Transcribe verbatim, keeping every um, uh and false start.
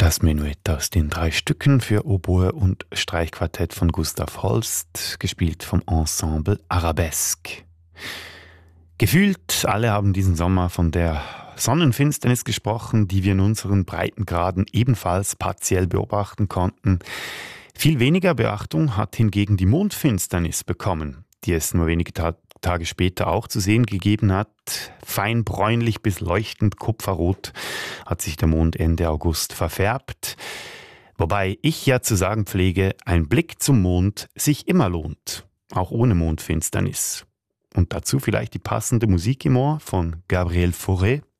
Das Menuett aus den drei Stücken für Oboe und Streichquartett von Gustav Holst, gespielt vom Ensemble Arabesque. Gefühlt alle haben diesen Sommer von der Sonnenfinsternis gesprochen, die wir in unseren Breitengraden ebenfalls partiell beobachten konnten. Viel weniger Beachtung hat hingegen die Mondfinsternis bekommen, die es nur wenige Ta- Tage später auch zu sehen gegeben hat. Fein bräunlich bis leuchtend kupferrot hat sich der Mond Ende August verfärbt. Wobei ich ja zu sagen pflege, ein Blick zum Mond sich immer lohnt, auch ohne Mondfinsternis. Und dazu vielleicht die passende Musik im Ohr von Gabriel Fauré.